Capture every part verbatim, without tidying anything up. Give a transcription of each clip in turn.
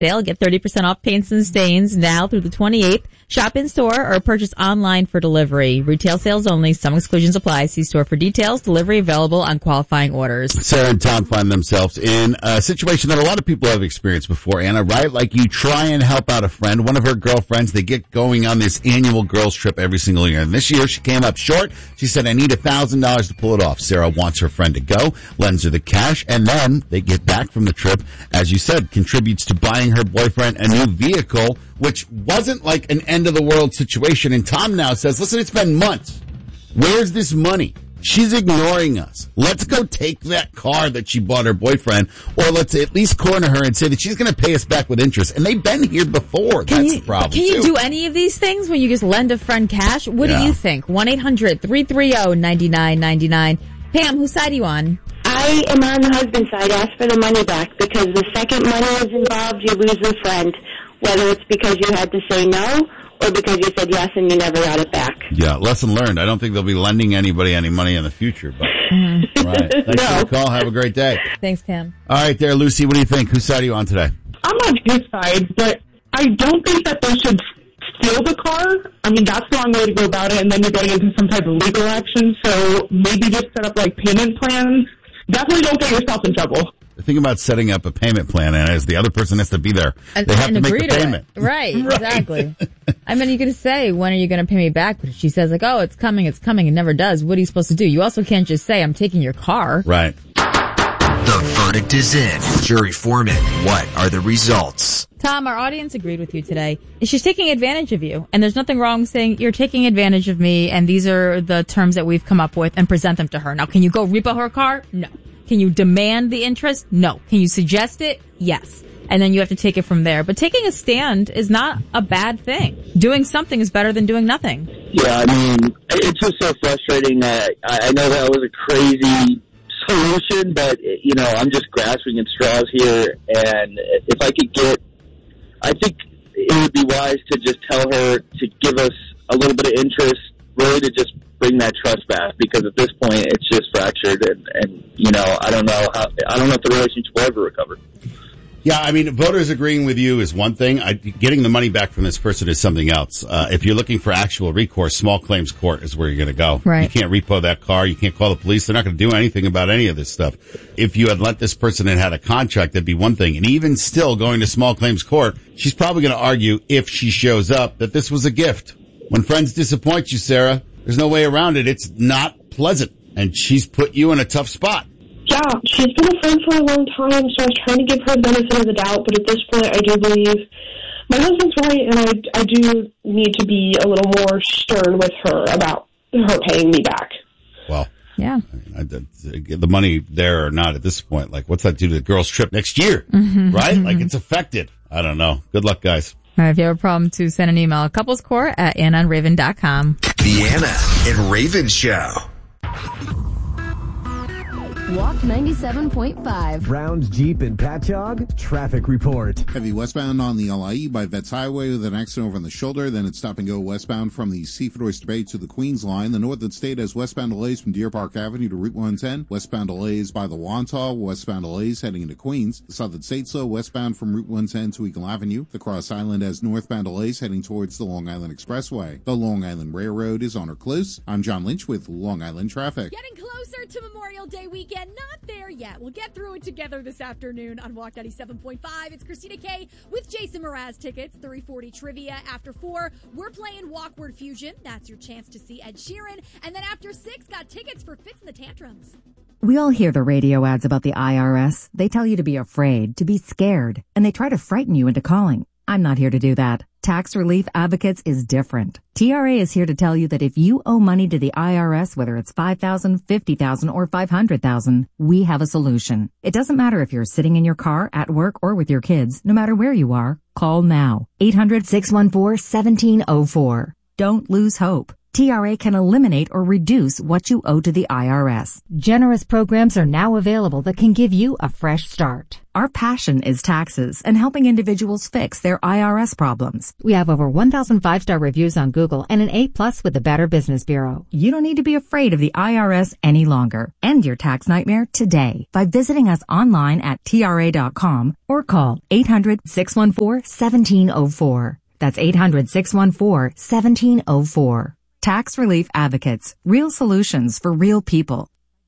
sale. Get thirty percent off paints and stains now through the twenty-eighth. Shop in store or purchase online for delivery. Retail sales only. Some exclusions apply. See store for details. Delivery available on qualifying orders. Sarah and Tom find themselves in a situation that a lot of people have experienced before, Anna, right? Like you try and help out a friend. One of her girlfriends, they get going on this annual girls trip every single year. And this year she came up short. She said, I need a thousand dollars to pull it off. Sarah wants her friend to go, lends her the cash, and then they get back from the trip, as you said, contributes to buying her boyfriend a new vehicle, which wasn't like an end-of-the-world situation. And Tom now says, listen, it's been months. Where's this money? She's ignoring us. Let's go take that car that she bought her boyfriend, or let's at least corner her and say that she's going to pay us back with interest. And they've been here before. Can That's you, the problem, Can you too. do any of these things when you just lend a friend cash? What Yeah. do you think? one eight hundred three three zero nine nine nine nine. Pam, whose side are you on? I am on the husband's side. Ask for the money back, because the second money is involved, you lose the friend, whether it's because you had to say no or because you said yes and you never got it back. Yeah, lesson learned. I don't think they'll be lending anybody any money in the future. But Mm-hmm. right. Thanks No. for the call. Have a great day. Thanks, Pam. All right there, Lucy. What do you think? Whose side are you on today? I'm on his side, but I don't think that they should steal the car. I mean, that's the wrong way to go about it, and then you're getting into some type of legal action. So maybe just set up, like, payment plans. Definitely don't get yourself in trouble. The thing about setting up a payment plan, Anna, is the other person has to be there. And, they have and to make agree the to payment. It. Right, Right. exactly. I mean, you can say, when are you going to pay me back? But if she says, like, oh, it's coming, it's coming, and never does, what are you supposed to do? You also can't just say, I'm taking your car. Right. The verdict is in. Jury foreman, what are the results? Tom, our audience agreed with you today. She's taking advantage of you, and there's nothing wrong saying, you're taking advantage of me, and these are the terms that we've come up with, and present them to her. Now, can you go repo her car? No. Can you demand the interest? No. Can you suggest it? Yes. And then you have to take it from there. But taking a stand is not a bad thing. Doing something is better than doing nothing. Yeah, I mean, it's just so frustrating. I, I know that was a crazy solution, but, you know, I'm just grasping at straws here. And if I could get, I think it would be wise to just tell her to give us a little bit of interest, really to just bring that trust back, because at this point it's just fractured, and, and you know, I don't know how, I don't know if the relationship will ever recover. Yeah, I mean, voters agreeing with you is one thing. I, getting the money back from this person is something else. Uh, if you're looking for actual recourse, small claims court is where you're going to go. Right. You can't repo that car. You can't call the police. They're not going to do anything about any of this stuff. If you had let this person and had a contract, that'd be one thing. And even still going to small claims court, she's probably going to argue, if she shows up, that this was a gift. When friends disappoint you, Sarah, there's no way around it. It's not pleasant. And she's put you in a tough spot. Yeah, she's been a friend for a long time, so I was trying to give her the benefit of the doubt, but at this point I do believe my husband's right, and I, I do need to be a little more stern with her about her paying me back. Well, yeah. I mean, I, the, the money there or not at this point, like, what's that do to the girls' trip next year? Mm-hmm. Right? Like, it's affected. I don't know. Good luck, guys. All right, if you have a problem, to send an email, couplescourt at anna and raven dot com. The Anna and Raven Show. Walk ninety-seven point five. Browns Jeep and Patchogue traffic report. Heavy westbound on the L I E by Vets Highway with an accident over on the shoulder. Then it's stop and go westbound from the Seaford Oyster Bay to the Queens line. The Northern State has westbound delays from Deer Park Avenue to Route one ten. Westbound delays by the Wantagh. Westbound delays heading into Queens. The Southern State slow westbound from Route one ten to Eagle Avenue. The Cross Island has northbound delays heading towards the Long Island Expressway. The Long Island Railroad is on or close. I'm John Lynch with Long Island Traffic. Getting closer to Memorial Day weekend. Not there yet. We'll get through it together this afternoon on Walk ninety-seven point five. It's Christina K with Jason Mraz tickets. three forty trivia. After four, we're playing Walkward Fusion. That's your chance to see Ed Sheeran. And then after six, got tickets for Fits and the Tantrums. We all hear the radio ads about the I R S. They tell you to be afraid, to be scared, and they try to frighten you into calling. I'm not here to do that. Tax Relief Advocates is different. T R A is here to tell you that if you owe money to the I R S, whether it's five thousand dollars, fifty thousand dollars, or five hundred thousand dollars, we have a solution. It doesn't matter if you're sitting in your car, at work, or with your kids. No matter where you are, call now. eight hundred, six one four, one seven zero four. Don't lose hope. T R A can eliminate or reduce what you owe to the I R S. Generous programs are now available that can give you a fresh start. Our passion is taxes and helping individuals fix their I R S problems. We have over one thousand five-star reviews on Google and an A plus with the Better Business Bureau. You don't need to be afraid of the I R S any longer. End your tax nightmare today by visiting us online at T R A dot com or call eight hundred, six one four, one seven zero four. That's eight hundred, six one four, one seven zero four. Tax Relief Advocates. Real solutions for real people.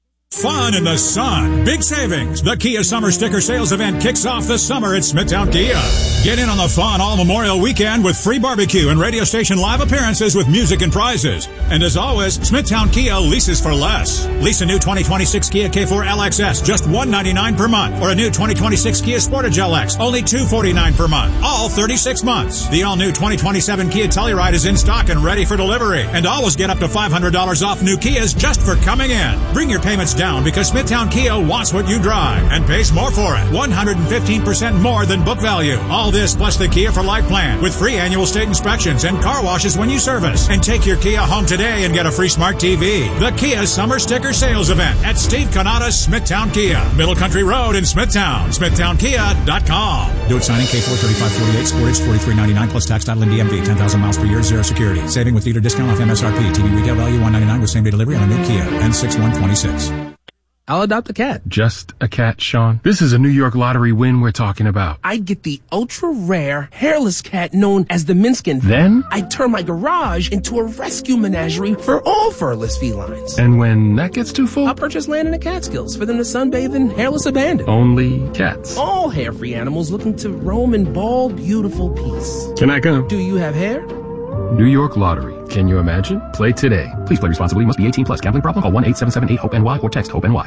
Fun in the sun. Big savings. The Kia Summer Sticker Sales Event kicks off the summer at Smithtown Kia. Get in on the fun all Memorial Weekend with free barbecue and radio station live appearances with music and prizes. And as always, Smithtown Kia leases for less. Lease a new twenty twenty-six Kia K four L X S, just one hundred ninety-nine dollars per month. Or a new twenty twenty-six Kia Sportage L X, only two hundred forty-nine dollars per month. All thirty-six months. The all-new twenty twenty-seven Kia Telluride is in stock and ready for delivery. And always get up to five hundred dollars off new Kias just for coming in. Bring your payments down because Smithtown Kia wants what you drive and pays more for it. one hundred fifteen percent more than book value. All this plus the Kia for Life plan with free annual state inspections and car washes when you service. And take your Kia home today and get a free smart T V. The Kia Summer Sticker Sales Event at Steve Canada's Smithtown Kia, Middle Country Road in Smithtown. Smithtown Kia dot com. Do it signing K four thirty-five forty-eight, Sportage forty-three ninety-nine plus tax title and D M V, ten thousand miles per year, zero security. Saving with dealer discount off M S R P. T V retail value one ninety-nine with same day delivery on a new Kia. N six one twenty-six. I'll adopt a cat. Just a cat, Sean? This is a New York lottery win we're talking about. I'd get the ultra-rare, hairless cat known as the Minskin. Then? I'd turn my garage into a rescue menagerie for all furless felines. And when that gets too full? I'll purchase land in the Catskills for them to sunbathe in hairless abandon. Only cats? All hair-free animals looking to roam in bald, beautiful peace. Can I come? Do you have hair? New York Lottery. Can you imagine? Play today. Please play responsibly. Must be eighteen plus. Gambling problem? Call one eight seven seven eight hope N Y or text HOPE-NY.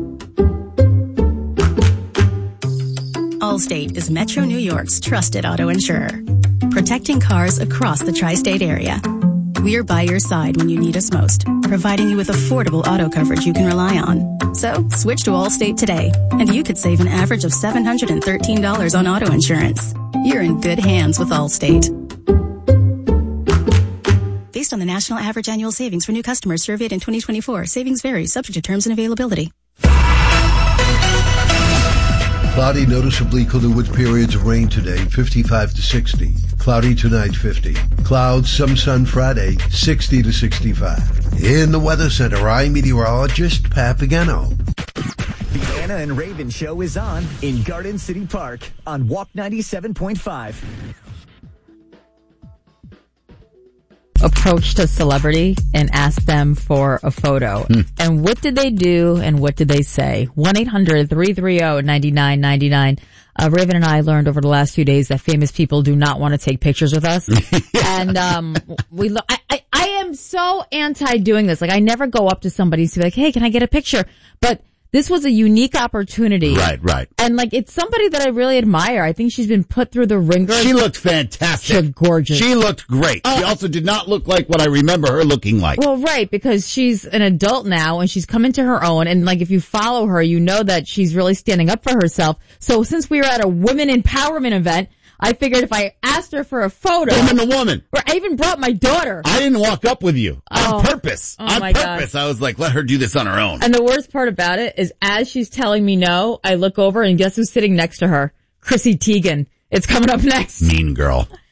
Allstate is Metro New York's trusted auto insurer, protecting cars across the tri-state area. We're by your side when you need us most, providing you with affordable auto coverage you can rely on. So, switch to Allstate today, and you could save an average of seven hundred thirteen dollars on auto insurance. You're in good hands with Allstate. Based on the national average annual savings for new customers surveyed in twenty twenty-four, savings vary, subject to terms and availability. Cloudy, noticeably cooler with periods of rain today, fifty-five to sixty. Cloudy tonight, fifty. Clouds, some sun Friday, sixty to sixty-five. In the Weather Center, I'm meteorologist Pat Pagano. The Anna and Raven Show is on in Garden City Park on Walk ninety-seven point five. Approached a celebrity and asked them for a photo. Hmm. And what did they do and what did they say? one eight hundred three three zero nine nine nine nine. Uh, Raven and I learned over the last few days that famous people do not want to take pictures with us. And, um, we, lo- I, I, I am so anti doing this. Like, I never go up to somebody to be like, hey, can I get a picture? But this was a unique opportunity. Right, right. And like, it's somebody that I really admire. I think she's been put through the ringer. She looked fantastic. She looked gorgeous. She looked great. Uh, she also did not look like what I remember her looking like. Well, right, because she's an adult now and she's come into her own. And like, if you follow her, you know that she's really standing up for herself. So since we were at a women empowerment event, I figured if I asked her for a photo. Woman to woman. Or I even brought my daughter. I didn't walk up with you. Oh. On purpose. Oh on my purpose. God. I was like, let her do this on her own. And the worst part about it is as she's telling me no, I look over and guess who's sitting next to her? Chrissy Teigen. It's coming up next. Mean girl.